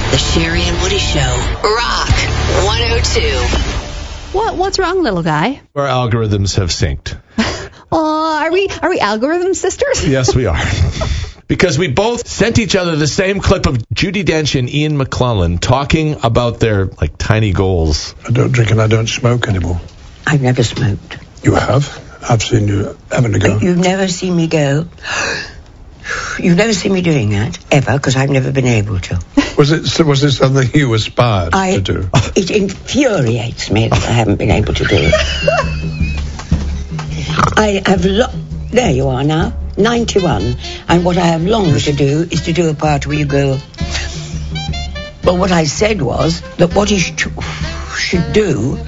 The Sherry and Woody Show. Rock 102. What's wrong, little guy? Our algorithms have synced. Are we algorithm sisters? Yes, we are. Because we both sent each other the same clip of Judi Dench and Ian McClellan talking about their tiny goals. I don't drink and I don't smoke anymore. I've never smoked. You have? I've seen you having a go. You've never seen me go. You've never seen me doing that, ever, because I've never been able to. Was it something you aspired to do? It infuriates me that I haven't been able to do it. I have there you are now, 91, and what I have longed to do is to do a part where you go. Well, what I said was that what he should do.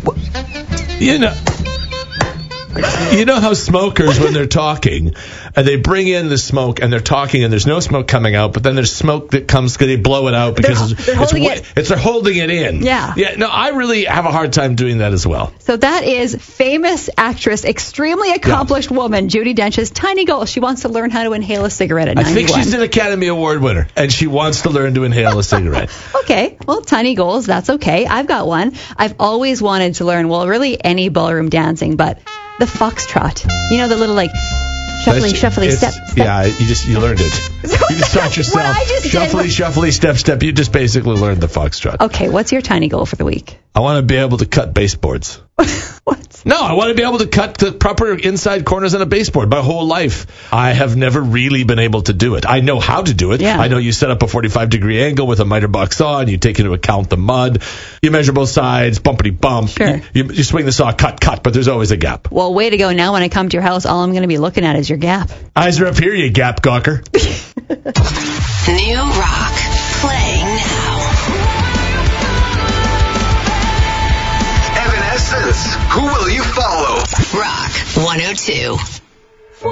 You know how smokers, when they're talking, and they bring in the smoke, and they're talking, and there's no smoke coming out, but then there's smoke that comes because they blow it out because they're holding it in. Yeah. Yeah. No, I really have a hard time doing that as well. So that is famous actress, extremely accomplished woman, Judi Dench's tiny goal. She wants to learn how to inhale a cigarette at 91. I think she's an Academy Award winner, and she wants to learn to inhale a cigarette. Okay. Well, tiny goals, that's okay. I've got one. I've always wanted to learn, really any ballroom dancing, but the foxtrot. You know, the little shuffly step. Yeah, you learned it. You just taught yourself. Shuffly step. You just basically learned the foxtrot. Okay, what's your tiny goal for the week? I want to be able to cut baseboards. What? No, I want to be able to cut the proper inside corners on a baseboard. My whole life, I have never really been able to do it. I know how to do it. Yeah. I know you set up a 45-degree angle with a miter box saw, and you take into account the mud. You measure both sides, bumpity bump. Sure. You swing the saw, cut, but there's always a gap. Well, way to go. Now when I come to your house, all I'm going to be looking at is your gap. Eyes are up here, you gap gawker. New rock playing now. Evanescence, Who Will You Follow? Rock 102.